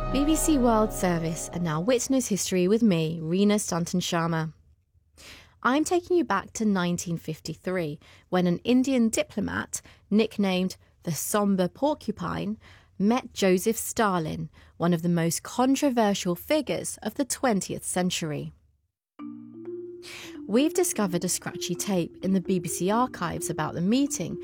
BBC World Service, and now Witness History with me, Reena Stanton Sharma. I'm taking you back to 1953, when an Indian diplomat, nicknamed the Somber Porcupine, met Joseph Stalin, one of the most controversial figures of the 20th century. We've discovered a scratchy tape in the BBC archives about the meeting,